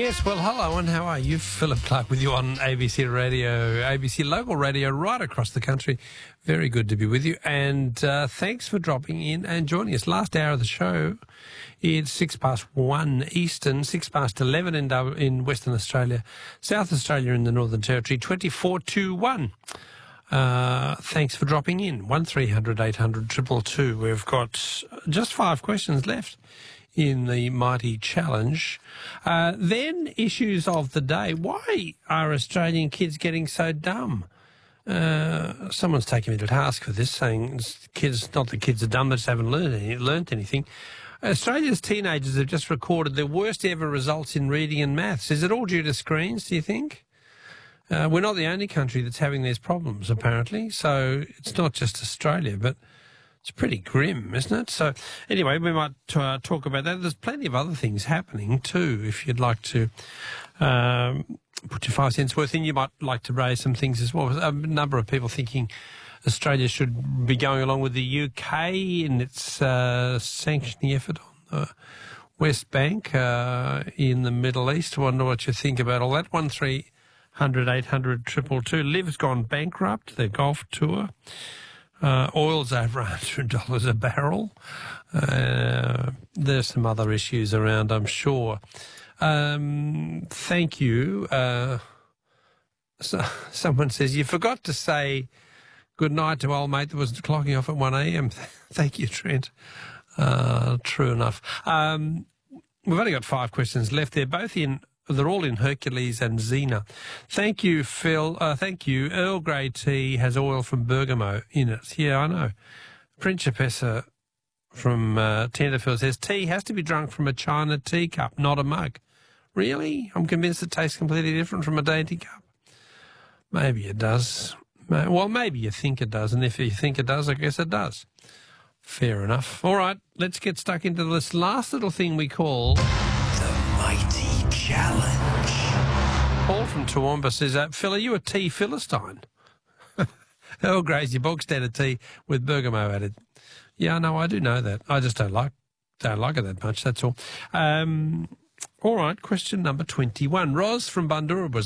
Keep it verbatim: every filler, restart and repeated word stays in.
Yes, well, hello and how are you? Philip Clark with you on A B C Radio, A B C Local Radio right across the country. Very good to be with you. And uh, thanks for dropping in and joining us. Last hour of the show, it's six past one Eastern, six past eleven in, in Western Australia, South Australia in the Northern Territory, twenty-four to one. Uh, thanks for dropping in. one three hundred eight hundred two two two. We've got just five questions left in the mighty challenge. Uh, then, issues of the day. Why are Australian kids getting so dumb? Uh, someone's taken me to task for this, saying kids, not that kids are dumb, they just haven't learned, any, learned anything. Australia's teenagers have just recorded their worst ever results in reading and maths. Is it all due to screens, do you think? Uh, we're not the only country that's having these problems, apparently, so it's not just Australia, but it's pretty grim, isn't it? So anyway, we might uh, talk about that. There's plenty of other things happening too. If you'd like to um, put your five cents worth in, you might like to raise some things as well. A number of people thinking Australia should be going along with the U K in its uh, sanctioning effort on the West Bank uh, in the Middle East. I wonder what you think about all that. One three hundred eight hundred two two two. Liv's gone bankrupt. Their golf tour. Uh, oil's over one hundred dollars a barrel. Uh, there's some other issues around, I'm sure. Um, thank you. Uh, so, someone says, you forgot to say good night to old mate that was clocking off at one a m Thank you, Trent. Uh, true enough. Um, we've only got five questions left. They're both in... They're all in Hercules and Xena. Thank you, Phil. Uh, thank you. Earl Grey tea has oil from bergamot in it. Yeah, I know. Principessa from uh, Tenterfield says, tea has to be drunk from a china teacup, not a mug. Really? I'm convinced it tastes completely different from a dainty cup. Maybe it does. Well, maybe you think it does, and if you think it does, I guess it does. Fair enough. All right, let's get stuck into this last little thing we call... The Mighty Challenge. Paul from Toowoomba says, uh, Phil, are you a tea Philistine? Earl Grey's your bog standard tea with bergamot added. Yeah, no, I do know that. I just don't like don't like it that much, that's all. Um, all right, question number twenty-one. Roz from Bundoora was